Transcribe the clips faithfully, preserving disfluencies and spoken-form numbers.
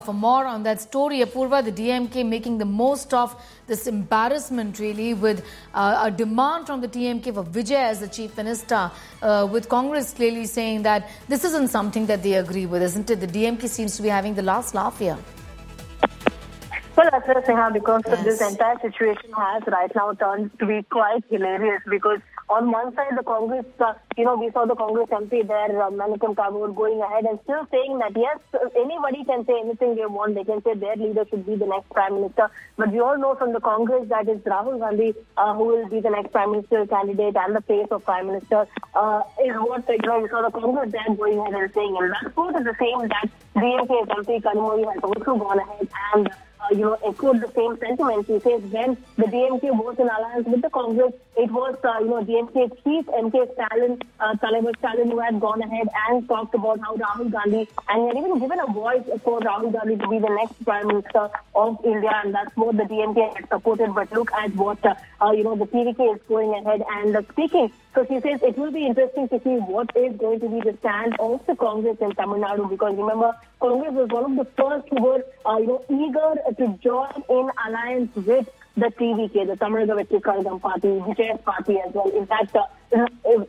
For more on that story, Apurva, the D M K making the most of this embarrassment really with uh, a demand from the D M K for Vijay as the Chief Minister, uh, with Congress clearly saying that this isn't something that they agree with, isn't it? The D M K seems to be having the last laugh here. Well, Asra Sinha, because yes. this entire situation has right now turned to be quite hilarious, because on one side, the Congress, uh, you know, we saw the Congress M P there, uh, Manickam Kapoor, going ahead and still saying that, yes, anybody can say anything they want. They can say their leader should be the next Prime Minister. But we all know from the Congress that it's Rahul Gandhi uh, who will be the next Prime Minister candidate and the face of Prime Minister, uh, is what, you know, we saw the Congress there going ahead and saying. And that's both at the same that D M K's M P Kanimozhi has also gone ahead and Uh, you know, echoed the same sentiments. He says when the D M K was in alliance with the Congress, it was, uh, you know, D M K chief, M K Stalin, uh, Talaivar Stalin, who had gone ahead and talked about how Rahul Gandhi, and he had even given a voice for Rahul Gandhi to be the next Prime Minister of India, and that's what the D M K had supported. But look at what, uh, uh, you know, the P D K is going ahead and uh, speaking. So she says it will be interesting to see what is going to be the stand of the Congress in Tamil Nadu, because remember, Congress was one of the first who were, uh, you know, eager to join in alliance with the T V K, the Tamil Vetti Kazhagam party, Vijay's party as well. In fact, uh,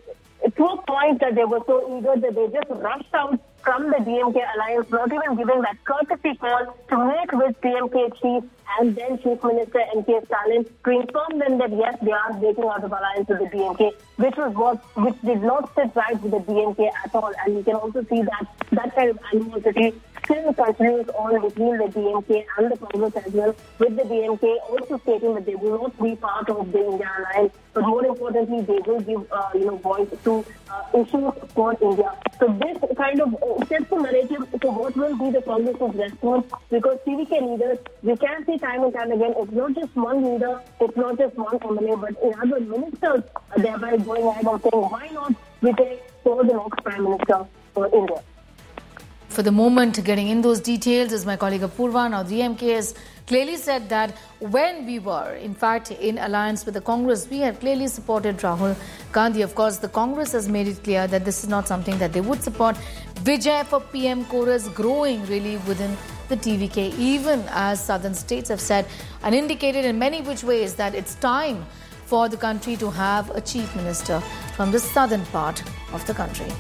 to a point that they were so eager that they just rushed out from the D M K alliance, not even giving that courtesy call to meet with D M K chief and then Chief Minister M K Stalin to inform them that yes, they are breaking out of alliance with the D M K, which was what which did not sit right with the D M K at all. And you can also see that that kind of animosity still continues on between the D M K and the Congress as well, with the D M K also stating that they will not be part of the India alliance, but more importantly, they will give uh, you know voice to uh, issues for India. So this kind of uh, sets the narrative to what will be the Congress's response, because T V K leaders, we can see time and time again, it's not just one leader, it's not just one M L A, but other ministers are thereby going ahead and saying, why not Vijay for the next Prime Minister for India? For the moment, getting in those details is my colleague Apurva. Now, D M K has clearly said that when we were, in fact, in alliance with the Congress, we have clearly supported Rahul Gandhi. Of course, the Congress has made it clear that this is not something that they would support. Vijay for P M chorus growing really within the T V K, even as southern states have said and indicated in many which ways that it's time for the country to have a chief minister from the southern part of the country.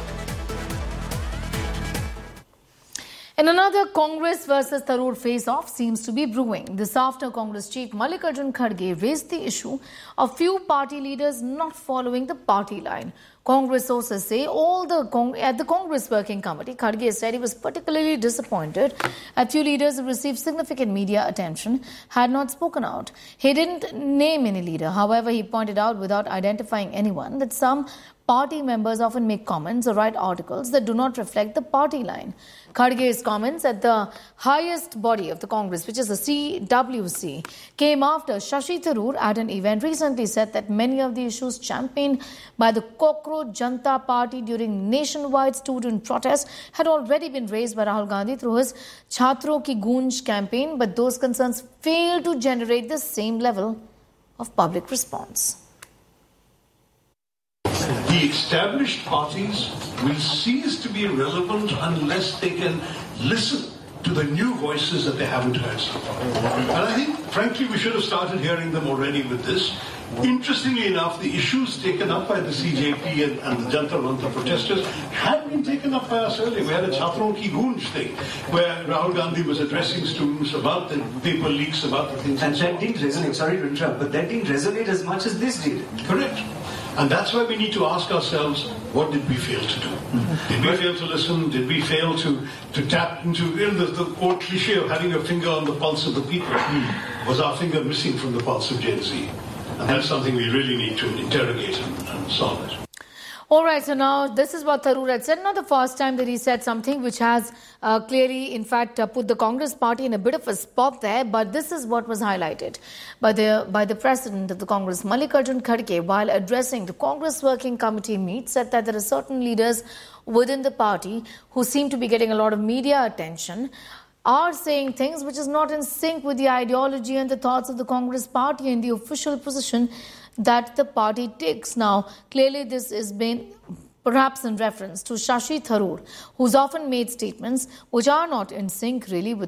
And another Congress versus Tharoor face-off seems to be brewing. This after Congress chief Mallikarjun Kharge raised the issue of few party leaders not following the party line. Congress sources say all the Cong at the Congress Working Committee, Kharge said he was particularly disappointed at few leaders who received significant media attention had not spoken out. He didn't name any leader. However, he pointed out without identifying anyone that some party members often make comments or write articles that do not reflect the party line. Kharge's comments at the highest body of the Congress, which is the C W C, came after Shashi Tharoor at an event recently said that many of the issues championed by the Cockroach Janta Party during nationwide student protests had already been raised by Rahul Gandhi through his Chhatron Ki Goonj campaign, but those concerns failed to generate the same level of public response. The established parties will cease to be relevant unless they can listen to the new voices that they haven't heard so far. And I think, frankly, we should have started hearing them already with this. Interestingly enough, the issues taken up by the C J P and, and the Jantar Manta protesters had been taken up by us earlier. We had a Chhatron Ki Goonj thing, where Rahul Gandhi was addressing students about the paper leaks, about the things. And, and that didn't resonate, sorry to interrupt, but that didn't resonate as much as this did. Correct. And that's why we need to ask ourselves, what did we fail to do? Did we fail to listen? Did we fail to, to tap into, you know, the, the old cliche of having your finger on the pulse of the people? Was our finger missing from the pulse of Gen Z? And that's something we really need to interrogate and, and solve it. All right, so now this is what Tharoor had said. Not the first time that he said something which has uh, clearly, in fact, uh, put the Congress party in a bit of a spot there. But this is what was highlighted by the by the president of the Congress, Mallikarjun Kharge, while addressing the Congress Working Committee meet, said that there are certain leaders within the party who seem to be getting a lot of media attention, are saying things which is not in sync with the ideology and the thoughts of the Congress party and the official position that the party takes. Now, clearly this has been perhaps in reference to Shashi Tharoor, who's often made statements which are not in sync really with